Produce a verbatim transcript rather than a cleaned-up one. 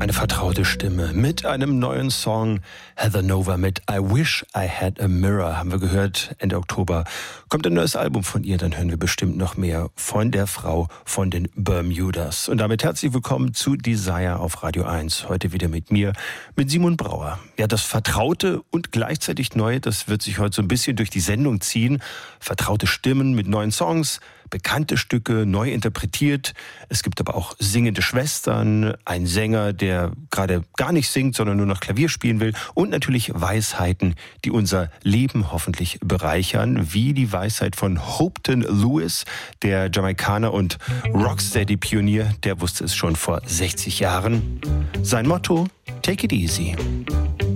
Eine vertraute Stimme mit einem neuen Song. Heather Nova mit I Wish I Had a Mirror haben wir gehört. Ende Oktober kommt ein neues Album von ihr. Dann hören wir bestimmt noch mehr von der Frau von den Bermudas. Und damit herzlich willkommen zu Desire auf Radio eins. Heute wieder mit mir, mit Simon Brauer. Ja, das Vertraute und gleichzeitig Neue, das wird sich heute so ein bisschen durch die Sendung ziehen. Vertraute Stimmen mit neuen Songs, bekannte Stücke neu interpretiert. Es gibt aber auch singende Schwestern, ein Sänger, der gerade gar nicht singt, sondern nur noch Klavier spielen will und natürlich Weisheiten, die unser Leben hoffentlich bereichern, wie die Weisheit von Hopton Lewis, der Jamaikaner und Rocksteady-Pionier, der wusste es schon vor sechzig Jahren. Sein Motto: Take it easy.